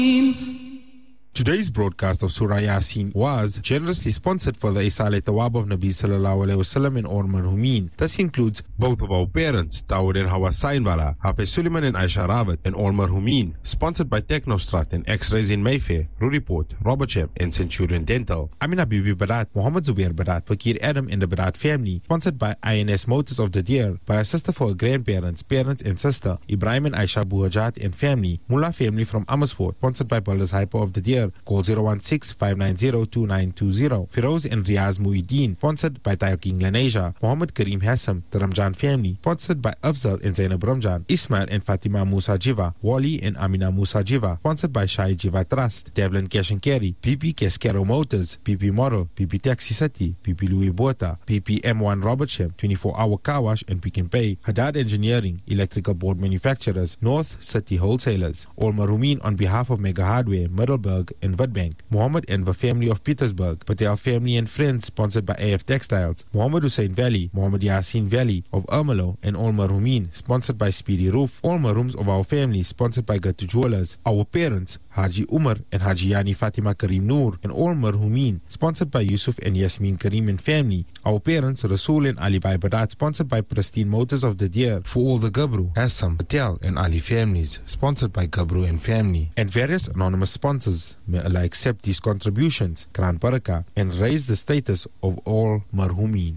Today's broadcast of Surah Yasin was generously sponsored for the Isale Tawab of Nabi Sallallahu Alaihi Wasallam and Or Marhumin. This includes both of our parents, Dawood and Hawa Sainbala, Hafiz Suleiman and Aisha Rawat, and Or Marhumin. Sponsored by Technostrat and X-Rays in Mayfair, Ruriport, Robertsham, and Centurion Dental. Amina Bibi Barat, Muhammad Zubair Barat, Fakir Adam and the Barat family. Sponsored by INS Motors of the Deer, by a sister for her grandparents, parents and sister, Ibrahim and Aisha Buhajat and family. Mullah family from Amersfoort. Sponsored by Builders Hyper of the Deer. Call 016-590-2920. Firoz and Riaz Muhyiddin. Sponsored by Tire King Lenasia. Muhammad Kareem Hassam, the Ramjan family. Sponsored by Afzal and Zainab Ramjan. Ismail and Fatima Musa Jiva. Wali and Amina Musa Jiva. Sponsored by Shai Jiva Trust. Devlin Cash and Carry. PP Cascaro Motors. PP Model. PP Taxi City. PP Louis Bota. PP M1 Robertsham. 24-hour car wash and Pick and Pay. Haddad Engineering. Electrical board manufacturers. North City Wholesalers. All Marumin on behalf of Mega Hardware, Middleburg and Witbank. Muhammad Enver family of Petersburg. Patel family and friends, sponsored by AF Textiles. Muhammad Hussein Valley. Muhammad Yasin Valley of Ermelo and All Marumin, sponsored by Speedy Roof. All Marums of our family, sponsored by Gatu Jewelers. Our parents, Haji Umar and Haji Yani Fatima Karim Noor and All Marhumin, sponsored by Yusuf and Yasmin Karim and family. Our parents, Rasul and Ali Bai Badat, sponsored by Pristine Motors of the Deer. For all the Gabru, Assam, Patel and Ali families, sponsored by Gabru and family. And various anonymous sponsors. May Allah accept these contributions, Quran Barakah, and raise the status of all Marhumin.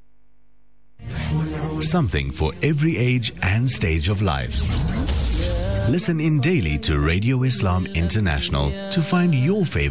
Something for every age and stage of life. Listen in daily to Radio Islam International to find your favorite